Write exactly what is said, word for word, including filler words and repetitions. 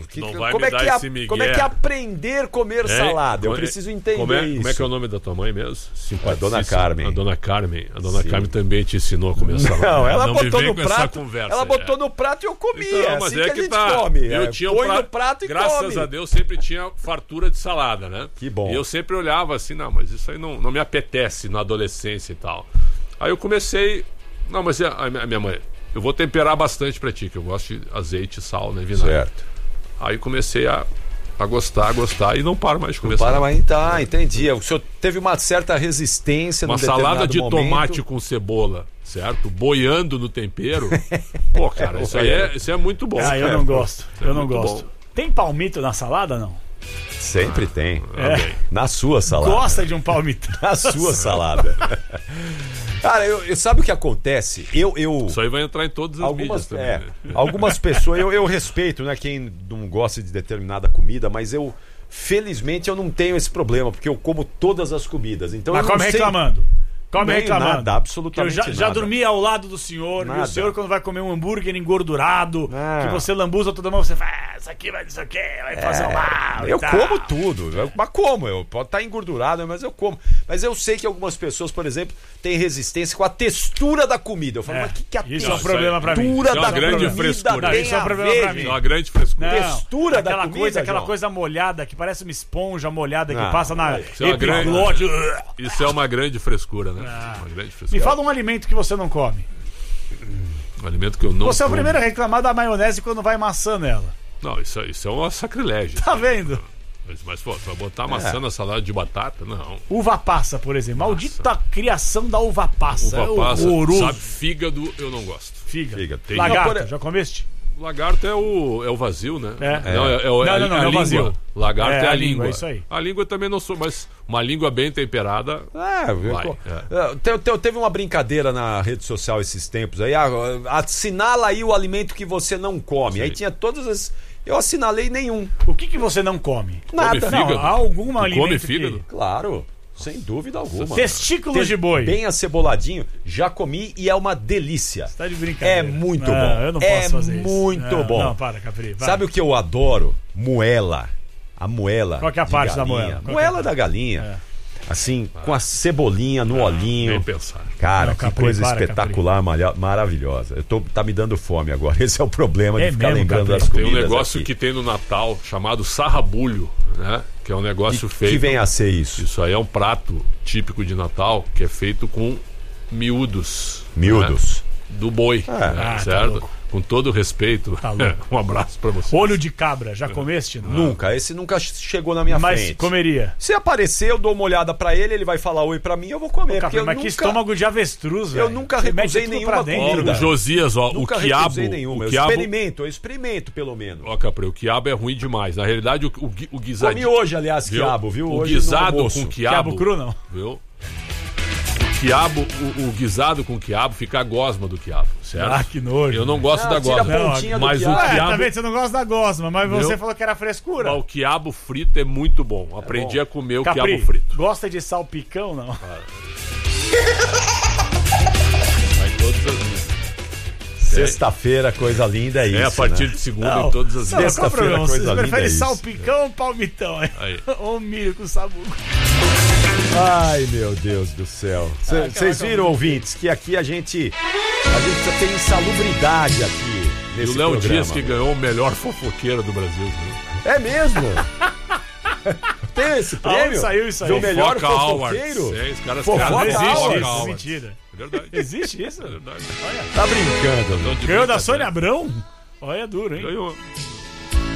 Que, não vai como, me é dar que esse a, migué. como é que é aprender a comer É, salada? Eu como é- preciso entender como é, isso. Como é que é o nome da tua mãe mesmo? A Dona Carmen. A Dona Carmen. A Dona Sim. Carmen também te ensinou a comer salada. Não, ela não me botou vem no com essa prato. conversa, Ela é. botou no prato e eu comi. Então, é mas assim é que a que gente tá. come. Eu é, tinha um põe prato, no prato e graças come. a Deus sempre tinha fartura de salada, né? Que bom. E eu sempre olhava assim, não, mas isso aí não, não me apetece na adolescência e tal. Aí eu comecei, não, mas a, a minha mãe, eu vou temperar bastante pra ti, que eu gosto de azeite, sal, né, vinagre. Certo. Aí comecei a, a gostar, a gostar e não paro mais de comer Para, salada. mas tá, entendi. O senhor teve uma certa resistência Uma num salada de determinado tomate momento. com cebola, certo? Boiando no tempero. Pô, cara, isso aí é, isso é muito bom. Ah, eu cara. não gosto. Isso é Eu não muito gosto. bom. Tem palmito na salada, não? Sempre tem. Ah, bem. Na sua salada. Gosta de um palmito? Na sua salada. Cara, eu, eu- sabe o que acontece? Eu, eu Isso aí vai entrar em todas as mídias algumas, também. é, né? algumas pessoas, eu, eu respeito, né, quem não gosta de determinada comida, mas eu, felizmente, eu não tenho esse problema, porque eu como todas as comidas. Então Mas eu não come sei- reclamando. Come Nem reclamando. nada, absolutamente Que eu já, já nada. dormi ao lado do senhor, e Nada. o senhor, quando vai comer um hambúrguer engordurado, Ah. que você lambuza toda mão, você fala, ah, isso aqui vai não sei o quê, vai fazer um mal. e Eu tal. como tudo, eu, mas como? Eu pode estar engordurado, mas eu como. Mas eu sei que algumas pessoas, por exemplo, têm resistência com a textura da comida. Eu falo, É, mas o que, que a isso é um isso problema aí- pra mim. textura Isso é uma da grande comida frescura. tem Isso é um a problema ver, pra gente? mim. É uma grande frescura. Não, textura da aquela comida, coisa, aquela João. coisa molhada que parece uma esponja molhada que Não, passa na isso é uma grande- epiglótio. Isso é uma grande frescura, né? Ah. Uma grande Me frescura. fala um alimento que você não come. Um alimento que eu não Você é o como. primeiro a reclamar da maionese quando vai maçã nela. Não, isso, é- isso é um sacrilégio. Tá vendo? Mas, mas pô, tu vai botar maçã na salada de batata? Não. Uva passa, por exemplo. Maldita criação da uva passa. É Uva passa, horroroso. sabe, fígado eu não gosto. Figa. Figa. Tem- Lagarto, Não, por- já comeste? Lagarto é o, é o vazio, né? É. Não, é, é, Não, é a- não, não, a é o língua. vazio. Lagarto É, é, a, a língua. língua, é isso aí. A língua eu também não sou, mas uma língua bem temperada. É, eu- Vai, é. Te- te- teve uma brincadeira na rede social esses tempos aí. ah, assinala aí o alimento que você não come. Sim. Aí tinha todas as. Eu assinalei nenhum. O que, que você não come? Nada. fígado? Não, há algum Tu alimento come que- fígado? Claro, sem dúvida alguma. Testículos Te- de boi. Bem aceboladinho, já comi e é uma delícia. Tá de brincadeira. É muito Não, bom. Eu não É posso fazer isso. muito Não, bom. Não, para, Capri. vai. Sabe o que eu adoro? Moela. A moela. Qual que é a de parte da galinha. moela? Qual que é a Moela parte? da galinha. Assim, com a cebolinha no Bem olhinho. pensar. Cara, Não, que Capri, coisa para, espetacular, malha- maravilhosa. Eu tô, tá me dando fome agora. Esse é o problema É de ficar mesmo, lembrando Capri? das Tem comidas. um negócio aqui. que tem no Natal chamado sarrabulho, né? Que é um negócio que, feito. que vem a ser isso. Isso aí é um prato típico de Natal que é feito com miúdos. Miúdos. né? Do boi, Ah, né? ah, tá certo? louco. Com todo o respeito. Tá louco. Um abraço pra você. Olho de cabra, já comeste? Não? Nunca. Esse nunca chegou na minha Mas frente. comeria. Se aparecer, eu dou uma olhada pra ele, ele vai falar oi pra mim, eu vou comer. Capri, porque eu mas nunca, que estômago de avestruz, eu velho. nunca Você mete recusei tudo nenhuma pra dentro, comida. O velho. Josias, ó, nunca o quiabo. recusei nenhuma. O Eu quiabo, experimento, eu experimento pelo menos. ó, Capri, o quiabo é ruim demais. Na realidade, o, o, gui- o Comi guisadinho. hoje, aliás, quiabo, viu? O Hoje guisado no almoço. com quiabo. Quiabo cru, não? Viu? O quiabo, o, o guisado com quiabo fica a gosma do quiabo, certo? Ah, que nojo. Eu não gosto Ah, da tira a gosma. pontinha do mas o quiabo. Ué, quiabo, tá vendo? Você não gosta da gosma, mas Viu? você falou que era frescura. mas o quiabo frito é muito bom. Aprendi a comer o Capri, quiabo frito. gosta de salpicão, não? Vai em todas as mídias. Sexta-feira, coisa linda é isso. É a partir né? de segunda Não. em todas as Não, mídias. qual o Sexta-feira, problema? coisa Você linda prefere é isso. salpicão ou palmitão? Hein? Aí. Ou milho com sabugo? Ai, meu Deus do céu. Vocês Ah, viram, ouvintes, que aqui a gente. A gente só tem insalubridade aqui E nesse o Léo programa. Dias que ganhou o melhor fofoqueiro do Brasil. Viu? É mesmo? Tem esse prêmio? Aonde saiu isso aí? De o melhor Fofoca fofoqueiro? Awards. É, os caras Fofoca cara, Não existe Awards. isso, Awards. mentira. É verdade. Existe isso? É verdade. Tá brincando, Então, né? de Ganhou da brincadeira. Sônia Abrão? Olha, é duro, hein? Ganhou.